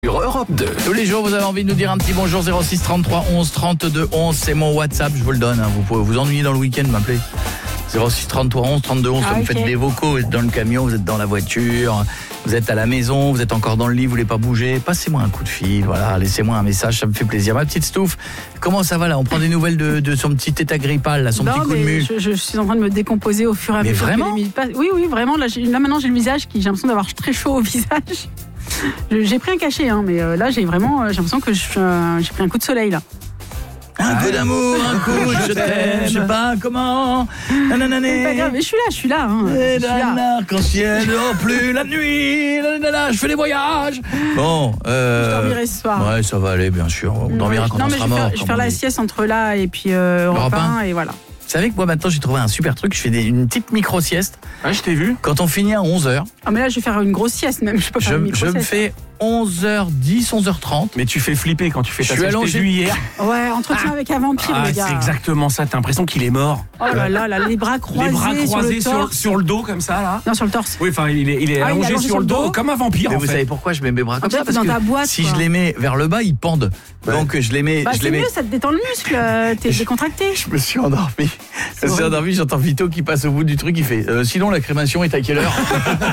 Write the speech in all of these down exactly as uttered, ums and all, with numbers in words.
Sur Europe deux. Tous les jours, vous avez envie de nous dire un petit bonjour. Zéro six trente-trois onze trente-deux onze, c'est mon WhatsApp, je vous le donne. Hein. Vous pouvez vous ennuyer dans le week-end, m'appeler. Zéro six trente-trois onze trente-deux onze, ah, vous okay. Faites des vocaux, vous êtes dans le camion, vous êtes dans la voiture, vous êtes à la maison, vous êtes encore dans le lit, vous voulez pas bouger, passez-moi un coup de fil, voilà, laissez-moi un message, ça me fait plaisir. Ma petite Stouff, comment ça va là? On prend des nouvelles de, de son petit état grippal, là, son non, petit coup de mue. Je, je suis en train de me décomposer au fur et à mesure. Mais vraiment? Oui, oui, vraiment. Là, là maintenant, j'ai le visage qui, j'ai l'impression d'avoir très chaud au visage. J'ai pris un cachet, hein, mais euh, là, j'ai vraiment, j'ai l'impression que je, euh, j'ai pris un coup de soleil là. Un coup d'amour, un coup, je t'aime, je sais pas comment. C'est pas grave, mais je suis là, je suis là. Hein. Et l'arc-en-ciel dort plus la nuit, je fais des voyages. Bon, euh, je dormirai ce soir. Ouais, ça va aller, bien sûr. On dormira quand non, on mais sera je vais mort. Faire, je vais faire la sieste entre là et puis euh, Europe un, et voilà. Vous savez que moi maintenant j'ai trouvé un super truc, je fais des, une petite micro-sieste. Ah, je t'ai vu. Quand on finit à onze heures. Ah mais là je vais faire une grosse sieste même, je peux faire je, une micro-sieste. Je me fais onze heures dix, onze heures trente. Mais tu fais flipper quand tu fais ta sieste. Je suis allongé hier. Ouais, entretien ah. avec un vampire, ah, les gars. C'est exactement ça, t'as l'impression qu'il est mort. Oh là là, là les bras croisés, les bras croisés sur, le sur, sur le dos comme ça là. Non, sur le torse. Oui, enfin il est, il est ah, allongé, il est allongé sur, sur le dos, dos comme un vampire. Mais en vous fait. savez pourquoi je mets mes bras comme ah, ça? Parce dans que ta boîte, si quoi. je les mets vers le bas, ils pendent. Ouais. Donc je les mets. Bah, je c'est les mieux, mets... ça te détend le muscle. T'es décontracté. Je me suis endormi. Je me suis endormi, j'entends Vito qui passe au bout du truc, il fait euh, sinon la crémation est à quelle heure?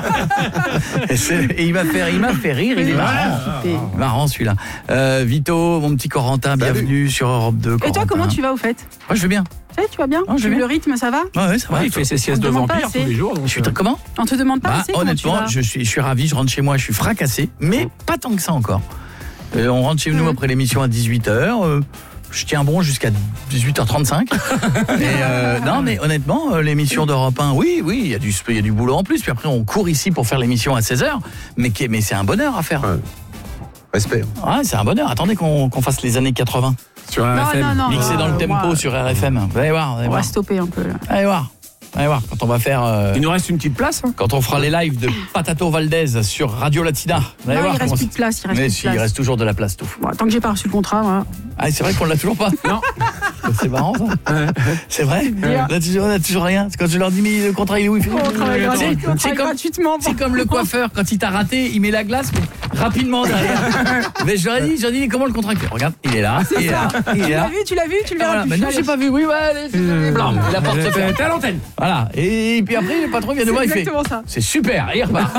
et, et il m'a fait, il m'a fait rire, il est marrant. Ah, marrant celui-là. Euh, Vito, mon petit Corentin, bienvenue Salut. Sur Europe deux. Corentin. Et toi, comment tu vas au fait? Moi, je vais bien. Tu sais, tu vas bien? Oh, je vais le rythme, ça va? Ouais, ouais, ça va. Ouais, il fait ses siestes de vampire tous les jours. Donc je suis comment? On te demande pas bah, assez. Honnêtement, je suis, je suis ravi. Je rentre chez moi, je suis fracassé, mais mmh. pas tant que ça encore. Euh, on rentre chez nous mmh. après l'émission à dix-huit heures. Euh, je tiens bon jusqu'à dix-huit heures trente-cinq. Et euh, non, mais honnêtement, euh, l'émission d'Europe un, oui, oui, il y a du, il y a du boulot en plus. Puis après, on court ici pour faire l'émission à seize heures. Mais, mais c'est un bonheur à faire. Ouais. Respect. Ouais, c'est un bonheur. Attendez qu'on qu'on fasse les années quatre-vingts. Sur R F M. Non, non, non, mixé euh, dans le tempo moi, sur R F M. Vous allez voir. Vous allez on voir. va stopper un peu. Là. Allez voir. Allez voir. Quand on va faire. Euh, il nous reste une petite place. Hein. Quand on fera les lives de Patato Valdez sur Radio Latina. Vous allez non, voir. Il reste plus de place. Il reste Mais plus de si, place. il reste toujours de la place, tout. Bon, tant que j'ai pas reçu le contrat, moi. Ah, c'est vrai qu'on l'a toujours pas. Non. C'est marrant ça. C'est vrai. On a toujours, on a toujours rien. Quand je leur dis mais le contrat il est où? Il fait, on travaille gratuitement. C'est comme, c'est comme le coiffeur quand il t'a raté, il met la glace mais rapidement derrière. Mais je leur ai dit, je leur ai dit comment le contrat il fait. Regarde, il est là, il est là, il est là. Tu l'as vu, tu l'as vu, tu le verras. Mais non, j'ai pas vu. Oui, ouais, allez, c'est blanc. La porte se ferme. T'es à l'antenne. Voilà. Et puis après le patron vient de voir, il fait. C'est super. Et il repart.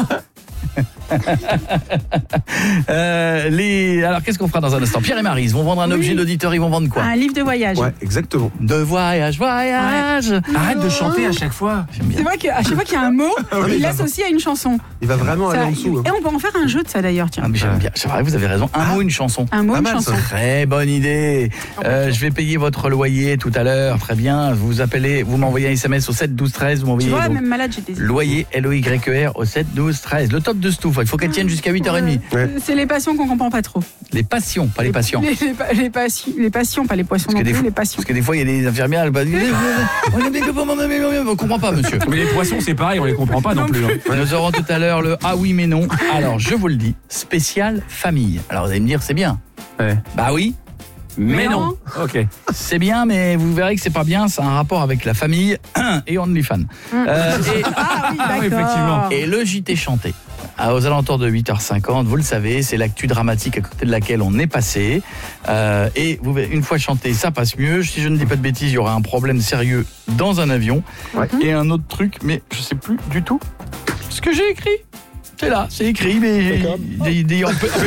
euh, les... Alors qu'est-ce qu'on fera dans un instant? Pierre et Marie, ils vont vendre un oui. objet d'auditeur, ils vont vendre quoi? Un livre de voyage. Ouais, exactement. De voyage, voyage. Ouais. Arrête de chanter à chaque fois. C'est vrai qu'à chaque fois qu'il y a un mot, ah oui, il l'associe à une chanson. Il va vraiment ça, aller en dessous. Et on peut en faire un jeu de ça d'ailleurs. Tiens. Ah, mais j'aime bien. C'est vrai, vous avez raison. Un ah. mot, une chanson. Un mot, ah, une mal, chanson. Très bonne idée. Euh, je vais payer votre loyer tout à l'heure. Très bien. Vous appelez, vous m'envoyez un S M S au sept douze treize. Vous m'envoyez. Tu vois, même malade, j'étais. Loyer L O Y E R au sept douze treize. Le top de Stouff. Il faut qu'elle tienne jusqu'à huit heures trente. Ouais. C'est les passions qu'on comprend pas trop. Les passions, pas les, les patients. Les, les, les, passions, les passions, pas les poissons non plus, fois, les passions. Parce que des fois, il y a des infirmières, elles on ne comprend pas, monsieur. Mais les poissons, c'est pareil, on les comprend pas non, non plus. Hein. Nous aurons tout à l'heure le ah oui mais non. Alors, je vous le dis, spécial famille. Alors, vous allez me dire, c'est bien. Ouais. Bah oui. Mais, mais non. non. Ok. C'est bien, mais vous verrez que c'est pas bien. C'est un rapport avec la famille et OnlyFans. Mmh. Euh, et... Ah oui, d'accord. Effectivement. Et le J T chanté. Aux alentours de huit heures cinquante, vous le savez, c'est l'actu dramatique à côté de laquelle on est passé. Euh, et vous, une fois chanté, ça passe mieux. Si je ne dis pas de bêtises, il y aura un problème sérieux dans un avion. Ouais. Et un autre truc, mais je sais plus du tout ce que j'ai écrit. C'est là, c'est écrit, mais j'ai dit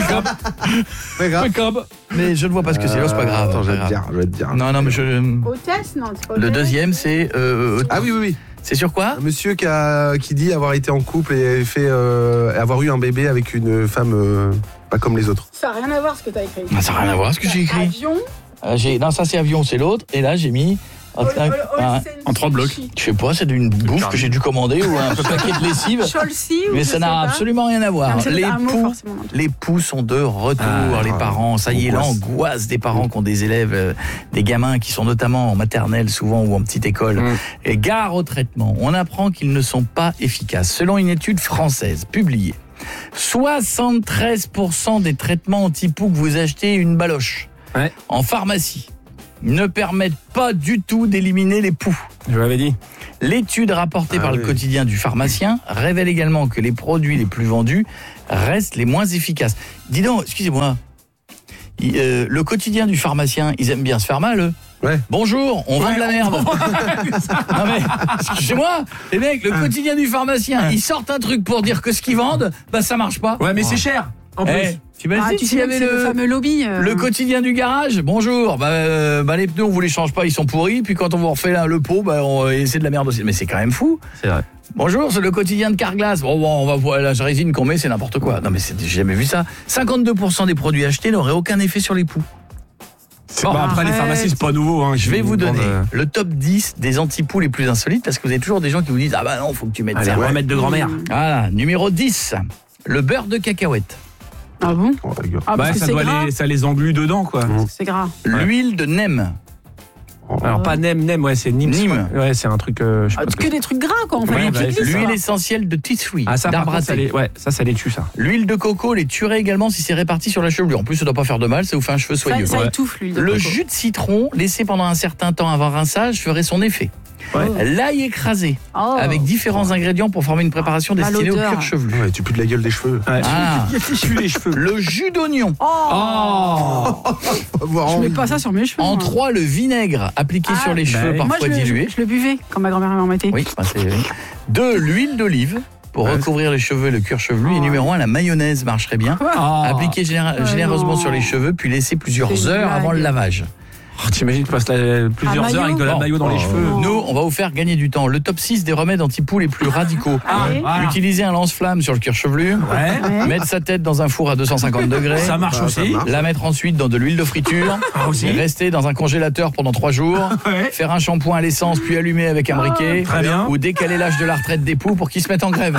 impeccable. Mais je ne vois pas ce que c'est. Là, c'est pas grave. Attends, je vais te dire, je vais te dire. Non, non, mais je. Hôtesse, non, c'est pas le deuxième, c'est. Euh, ah oui, oui, oui. C'est sur quoi? Un monsieur qui, a, qui dit avoir été en couple et fait, euh, avoir eu un bébé avec une femme euh, pas comme les autres. Ça n'a rien à voir ce que tu as écrit. Ah, ça n'a rien à voir ce que j'ai écrit. Avion. Euh, j'ai, non, ça c'est avion, c'est l'autre. Et là, j'ai mis. Oh, oh, oh, un, en trois blocs. Je sais pas, c'est d'une bouffe que j'ai dû commander ou un paquet de lessive. Mais ça n'a absolument rien à voir. Non, les, poux, les poux sont de retour, ah, les parents. Ça y est, l'angoisse des parents qui ont des élèves, euh, des gamins qui sont notamment en maternelle souvent ou en petite école. Mmh. Et gare au traitement. On apprend qu'ils ne sont pas efficaces. Selon une étude française publiée, soixante-treize pour cent des traitements anti-poux que vous achetez une baloche ouais. en pharmacie ne permettent pas du tout d'éliminer les poux. Je l'avais dit. L'étude rapportée Ah par oui. le quotidien du pharmacien révèle également que les produits les plus vendus restent les moins efficaces. Dis donc, excusez-moi, il, euh, le quotidien du pharmacien, ils aiment bien se faire mal, eux. Ouais. Bonjour, on vend de la merde. Non mais, excusez-moi, les mecs, le quotidien du pharmacien, ils sortent un truc pour dire que ce qu'ils vendent, bah ça marche pas. Ouais, mais c'est cher. En plus. Eh, t'imagines Ah, tu s'il y sais, avait c'est le le, fameux lobby. euh, le quotidien du garage, bonjour, bah, euh, bah les pneus on vous les change pas, ils sont pourris, puis quand on vous refait là, le pot, bah on, et c'est de la merde aussi. Mais c'est quand même fou. C'est vrai. Bonjour, c'est le quotidien de Carglass. Bon, bon on va voir la résine qu'on met, c'est n'importe quoi. Non mais c'est- j'ai jamais vu ça. cinquante-deux pour cent des produits achetés n'auraient aucun effet sur les poux. Bon, après, les Arrête. pharmacies, c'est pas nouveau. Hein, Je vais vous donner Euh, le top dix des antipoux les plus insolites parce que vous avez toujours des gens qui vous disent ah bah non, faut que tu mettes Allez, ça. remède de grand-mère. Voilà, numéro dix, le beurre de cacahuète, Ah bon Oh, la gueule. Ah, parce Bah, que ça, c'est doit gras. les, ça les englue dedans, quoi. Mmh. C'est gras. l'huile de nem. Alors, pas Nem, Nem, ouais, c'est Nîmes. Nîmes. Ouais, c'est un truc. euh, je sais Ah, pas ce que que des trucs gras, quoi. En fait, Ouais, des bah, petites lisses, L'huile quoi. essentielle de tea tree, Ah, ça, par d'arbre à contre, ça thé. les, ouais, ça, ça les tue, ça. L'huile de coco les tuerait également si c'est réparti sur la chevelure. En plus, ça doit pas faire de mal, ça vous fait un cheveu Ça, soyeux. ça Ouais. étouffe, l'huile de Le coco. jus de citron laissé pendant un certain temps avant rinçage ferait son effet. Ouais. L'ail écrasé Oh. avec différents ingrédients pour former une préparation Ah, destinée au l'odeur. cuir chevelu. Ouais, tu pues de la gueule des cheveux. Ouais. Ah, Tue les cheveux. le jus d'oignon. Oh, Oh Avoir Je envie. mets pas ça sur mes cheveux. En moi. trois, le vinaigre appliqué Ah, sur les bah cheveux oui. Moi, parfois je le, dilué. je le buvais quand ma grand-mère m'en mettait. Oui, bah, c'est oui. Deux, l'huile d'olive pour Ouais. recouvrir les cheveux et le cuir chevelu. Et Oh. numéro un, la mayonnaise marcherait bien. Oh. Appliquée généra- Ouais, généreusement non. sur les cheveux puis laisser plusieurs C'est une heures avant blague. le lavage. Oh, t'imagines, tu passes la- plusieurs Un heures avec de la maillot maillot dans les Oh. cheveux. Oh. Nous, on va vous faire gagner du temps. Le top six des remèdes anti-poux les plus radicaux. Ah, oui. Voilà. Utiliser un lance-flamme sur le cuir chevelu. Ouais. Ouais. Mettre sa tête dans un four à deux cent cinquante degrés. Ça marche Ah, ça aussi. marche. La mettre ensuite dans de l'huile de friture. Ah, aussi. Rester dans un congélateur pendant trois jours. Ouais. Faire un shampoing à l'essence puis allumer avec un briquet. Très bien. Ou décaler l'âge de la retraite des poux pour qu'ils se mettent en grève.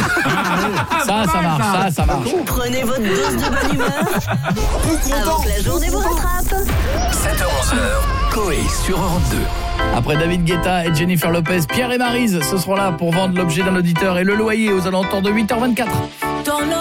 Ça, ça marche, ça, ça marche. Prenez votre dose de bonne humeur avant que la journée vous rattrape. sept heures onze, Coé sur Europe deux. Après David Guetta et Jennifer Lopez, Pierre et Maryse, ce seront là pour vendre l'objet d'un auditeur et le loyer aux alentours de huit heures vingt-quatre. Dans